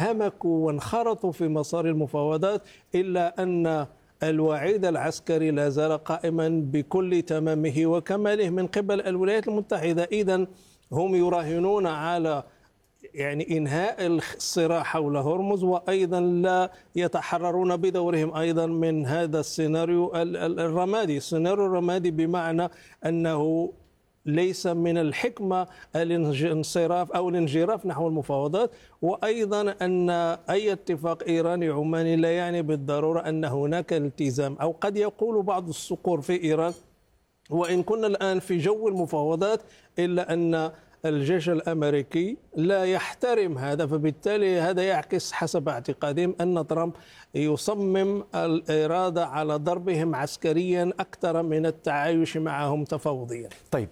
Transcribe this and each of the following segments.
انهمكوا وانخرطوا في مسار المفاوضات، إلا أن الوعيد العسكري لا زال قائما بكل تمامه وكماله من قبل الولايات المتحدة. إذن هم يراهنون على إنهاء الصراع حول هرمز، وأيضا لا يتحررون بدورهم أيضا من هذا السيناريو الرمادي. السيناريو الرمادي بمعنى أنه ليس من الحكمة الانصراف أو الانجراف نحو المفاوضات، وأيضا أن أي اتفاق إيراني عماني لا يعني بالضرورة أن هناك التزام، أو قد يقول بعض الصقور في إيران وإن كنا الآن في جو المفاوضات إلا أن الجيش الأمريكي لا يحترم هذا، فبالتالي هذا يعكس حسب اعتقادهم أن ترامب يصمم الإرادة على ضربهم عسكريا أكثر من التعايش معهم تفاوضيا. طيب،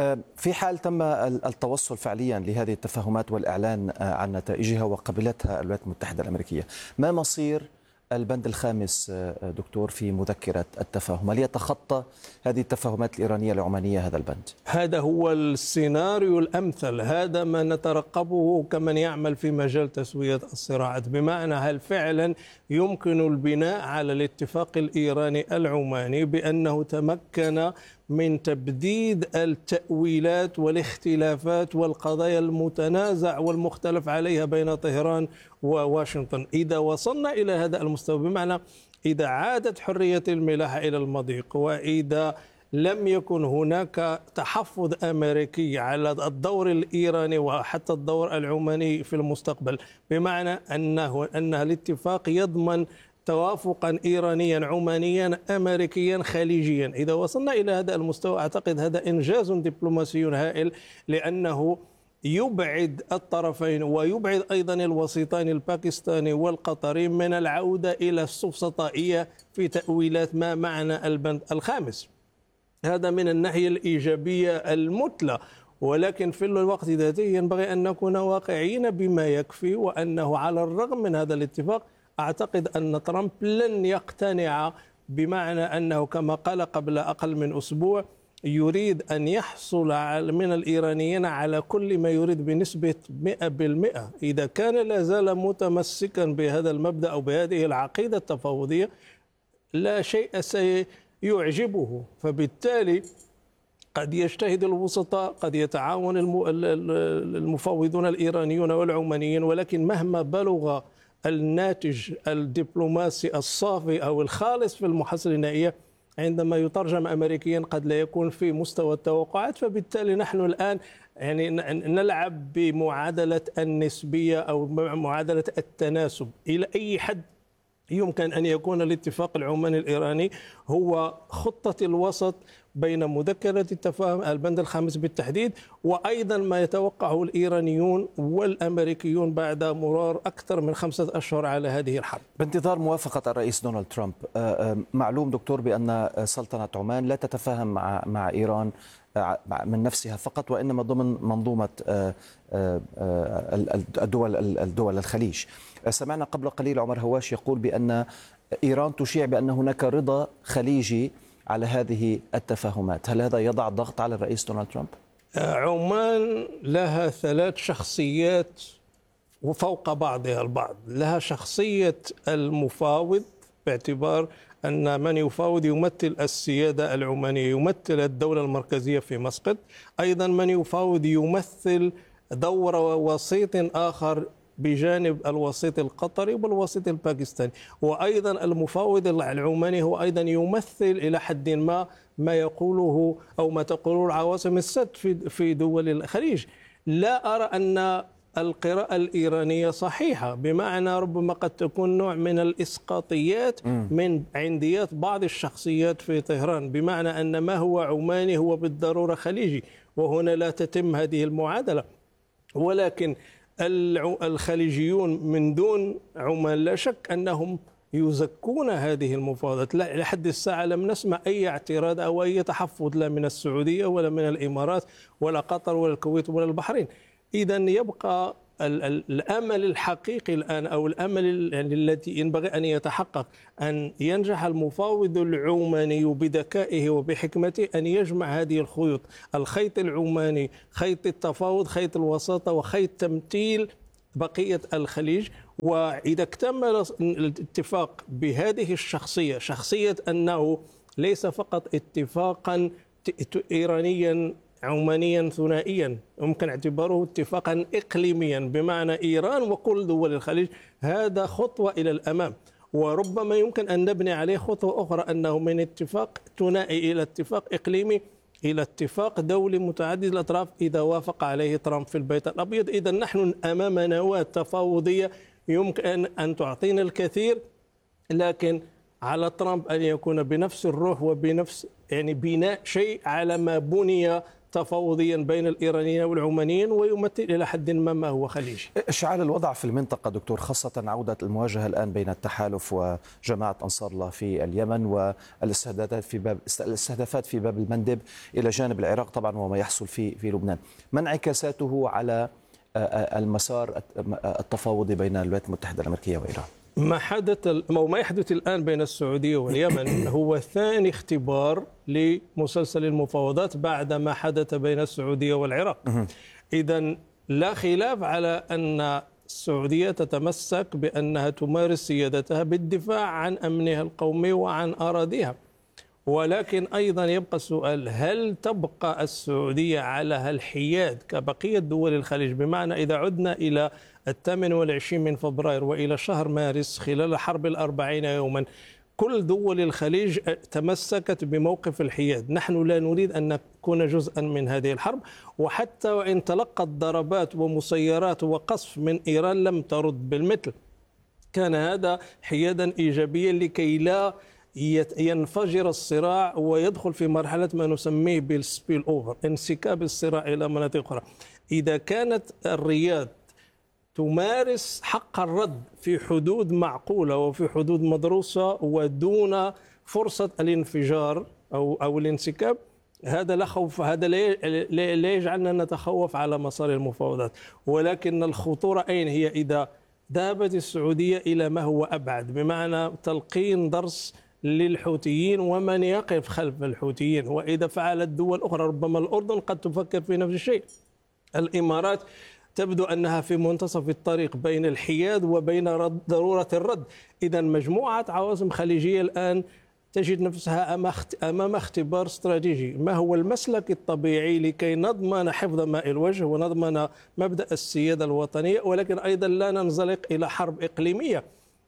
في حال تم التوصل فعليا لهذه التفاهمات والإعلان عن نتائجها وقبلتها الولايات المتحدة الأمريكية، ما مصير البند الخامس دكتور في مذكرة التفاهم؟ هل يتخطى هذه التفاهمات الإيرانية العمانية هذا البند؟ هذا هو السيناريو الأمثل، هذا ما نترقبه كمن يعمل في مجال تسوية الصراعات، بمعنى هل فعلا يمكن البناء على الاتفاق الإيراني العماني بأنه تمكن من تبديد التأويلات والاختلافات والقضايا المتنازع والمختلف عليها بين طهران وواشنطن. إذا وصلنا إلى هذا المستوى، بمعنى إذا عادت حرية الملاحة إلى المضيق، وإذا لم يكن هناك تحفظ أمريكي على الدور الإيراني وحتى الدور العماني في المستقبل، بمعنى أن الاتفاق يضمن توافقا إيرانيا عمانيا أمريكيا خليجيا، إذا وصلنا إلى هذا المستوى أعتقد هذا إنجاز دبلوماسي هائل، لأنه يبعد الطرفين ويبعد أيضا الوسيطين الباكستاني والقطري من العودة إلى السفسطائية في تأويلات ما معنى البند الخامس. هذا من الناحية الإيجابية المثلى، ولكن في الوقت ذاته ينبغي أن نكون واقعيين بما يكفي، وأنه على الرغم من هذا الاتفاق أعتقد أن ترامب لن يقتنع، بمعنى أنه كما قال قبل أقل من أسبوع يريد أن يحصل من الإيرانيين على كل ما يريد بنسبة 100%. إذا كان لا زال متمسكا بهذا المبدأ أو بهذه العقيدة التفاوضية لا شيء سيعجبه، فبالتالي قد يجتهد الوسطاء، قد يتعاون المفاوضون الإيرانيون والعمانيين، ولكن مهما بلغ الناتج الدبلوماسي الصافي أو الخالص في المحصلة النهائية عندما يترجم أمريكيا قد لا يكون في مستوى التوقعات. فبالتالي نحن الآن نلعب بمعادلة النسبية أو معادلة التناسب. إلى أي حد يمكن أن يكون الاتفاق العماني الإيراني هو خطة الوسط بين مذكرة التفاهم البند الخامس بالتحديد، وأيضا ما يتوقعه الإيرانيون والأمريكيون بعد مرور أكثر من 5 أشهر على هذه الحرب. بانتظار موافقة الرئيس دونالد ترامب، معلوم دكتور بأن سلطنة عمان لا تتفاهم مع إيران من نفسها فقط، وإنما ضمن منظومة الدول الخليج. سمعنا قبل قليل عمر هواش يقول بأن إيران تشيع بأن هناك رضا خليجي على هذه التفاهمات. هل هذا يضع ضغط على الرئيس دونالد ترامب؟ عمان لها 3 شخصيات وفوق بعضها البعض. لها شخصية المفاوض، باعتبار أن من يفاوض يمثل السيادة العمانية، يمثل الدولة المركزية في مسقط. أيضا من يفاوض يمثل دور وسيط آخر بجانب الوسيط القطري والوسيط الباكستاني، وأيضا المفاوض العماني هو أيضا يمثل إلى حد ما يقوله أو ما تقوله العواصم الست في دول الخليج. لا أرى أن القراءة الإيرانية صحيحة، بمعنى ربما قد تكون نوع من الإسقاطيات من عنديات بعض الشخصيات في طهران، بمعنى أن ما هو عماني هو بالضرورة خليجي، وهنا لا تتم هذه المعادلة. ولكن الخليجيون من دون عمان لا شك أنهم يزكون هذه المفاوضات. لحد الساعة لم نسمع أي اعتراض أو أي تحفظ لا من السعودية ولا من الإمارات ولا قطر ولا الكويت ولا البحرين. إذن يبقى الأمل الحقيقي الآن، أو الأمل الذي ينبغي أن يتحقق، أن ينجح المفاوض العماني بذكائه وبحكمته أن يجمع هذه الخيوط، الخيط العماني، خيط التفاوض، خيط الوساطة، وخيط تمثيل بقية الخليج، وإذا اكتمل الاتفاق بهذه الشخصية، شخصية أنه ليس فقط اتفاقا إيرانيا عمانيا ثنائيا، يمكن اعتباره اتفاقا إقليميا بمعنى إيران وكل دول الخليج، هذا خطوة إلى الأمام. وربما يمكن أن نبني عليه خطوة أخرى، أنه من اتفاق ثنائي إلى اتفاق إقليمي إلى اتفاق دولي متعدد الأطراف إذا وافق عليه ترامب في البيت الأبيض. إذا نحن أمام نواة تفاوضية يمكن أن تعطينا الكثير، لكن على ترامب أن يكون بنفس الروح وبنفس بناء شيء على ما بني تفاوضيا بين الإيرانيين والعمانيين، ويمثل إلى حد ما هو خليجي. إشعال الوضع في المنطقة دكتور، خاصة عودة المواجهة الآن بين التحالف وجماعة أنصار الله في اليمن، والاستهدافات في باب المندب إلى جانب العراق طبعا وما يحصل في لبنان، ما انعكاساته على المسار التفاوضي بين الولايات المتحدة الأمريكية وإيران؟ ما يحدث الآن بين السعودية واليمن هو ثاني اختبار لمسلسل المفاوضات بعد ما حدث بين السعودية والعراق. إذن لا خلاف على أن السعودية تتمسك بأنها تمارس سيادتها بالدفاع عن أمنها القومي وعن أراضيها، ولكن أيضا يبقى السؤال: هل تبقى السعودية على الحياد كبقية دول الخليج؟ بمعنى إذا عدنا إلى 28 من فبراير وإلى شهر مارس خلال حرب 40 يوما، كل دول الخليج تمسكت بموقف الحياد. نحن لا نريد أن نكون جزءا من هذه الحرب، وحتى وإن تلقت ضربات ومسيرات وقصف من إيران لم ترد بالمثل. كان هذا حيادا إيجابيا لكي لا ينفجر الصراع ويدخل في مرحلة ما نسميه بالسبيل أوفر، انسكاب الصراع إلى مناطق أخرى. إذا كانت الرياض تمارس حق الرد في حدود معقولة وفي حدود مدروسة ودون فرصة الانفجار أو الانسكاب، هذا لا خوف، هذا لا يجعلنا نتخوف على مسار المفاوضات. ولكن الخطورة أين هي؟ إذا ذهبت السعودية إلى ما هو أبعد، بمعنى تلقين درس للحوثيين ومن يقف خلف الحوثيين. وإذا فعلت دول أخرى، ربما الأردن قد تفكر في نفس الشيء، الإمارات تبدو أنها في منتصف الطريق بين الحياد وبين ضرورة الرد. إذا مجموعة عواصم خليجية الآن تجد نفسها أمام اختبار استراتيجي: ما هو المسلك الطبيعي لكي نضمن حفظ ماء الوجه ونضمن مبدأ السيادة الوطنية، ولكن أيضا لا ننزلق إلى حرب إقليمية.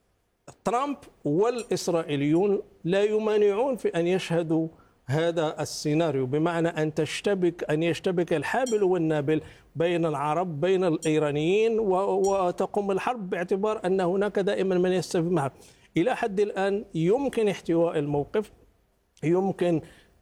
ترامب والإسرائيليون لا يمانعون في أن يشهدوا هذا السيناريو، بمعنى أن يشتبك الحابل والنابل بين العرب بين الإيرانيين وتقوم الحرب، باعتبار أن هناك دائما من يستفيد معه. إلى حد الآن يمكن احتواء الموقف، يمكن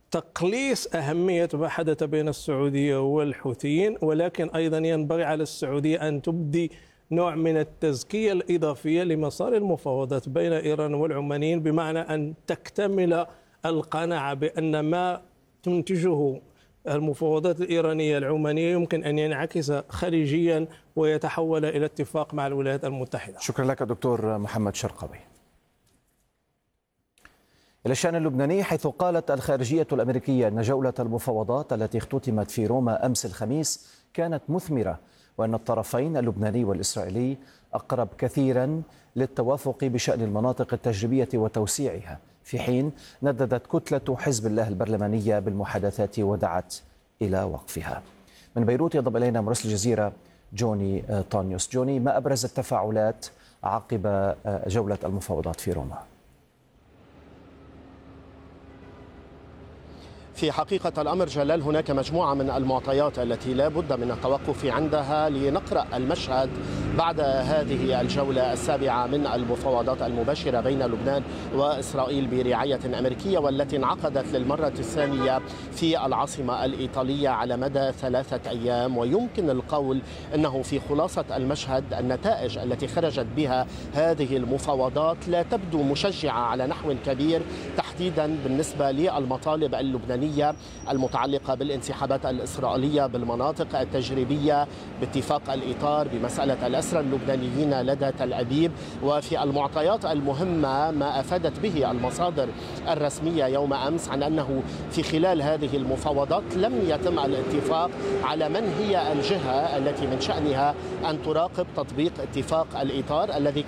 تقليص أهمية ما حدث بين السعودية والحوثيين، ولكن أيضا ينبغي على السعودية أن تبدي نوع من التزكية الإضافية لمسار المفاوضات بين إيران والعمانيين، بمعنى أن تكتمل القناعة بأن ما تنتجه المفاوضات الإيرانية العمانية يمكن أن ينعكس خليجيا ويتحول إلى اتفاق مع الولايات المتحدة. شكرا لك دكتور محمد شرقاوي. إلى الشأن اللبناني، حيث قالت الخارجية الأمريكية أن جولة المفاوضات التي اختتمت في روما أمس الخميس كانت مثمرة، وأن الطرفين اللبناني والإسرائيلي أقرب كثيرا للتوافق بشأن المناطق التجريبية وتوسيعها، في حين نددت كتلة حزب الله البرلمانية بالمحادثات ودعت إلى وقفها. من بيروت ينضم إلينا مراسل الجزيرة جوني طانيوس. جوني، ما أبرز التفاعلات عقب جولة المفاوضات في روما؟ في حقيقة الأمر جلال، هناك مجموعة من المعطيات التي لا بد من التوقف عندها لنقرأ المشهد بعد هذه الجولة السابعة من المفاوضات المباشرة بين لبنان وإسرائيل برعاية أمريكية، والتي انعقدت للمرة الثانية في العاصمة الإيطالية على مدى 3 أيام. ويمكن القول أنه في خلاصة المشهد النتائج التي خرجت بها هذه المفاوضات لا تبدو مشجعة على نحو كبير، تحديدا بالنسبة للمطالب اللبنانية المتعلقة بالانسحابات الإسرائيلية بالمناطق التجريبية، باتفاق الإطار، بمسألة الأسرى اللبنانيين لدى تل أبيب. وفي المعطيات المهمة ما أفادت به المصادر الرسمية يوم أمس عن أنه في خلال هذه المفاوضات لم يتم الاتفاق على من هي الجهة التي من شأنها أن تراقب تطبيق اتفاق الإطار الذي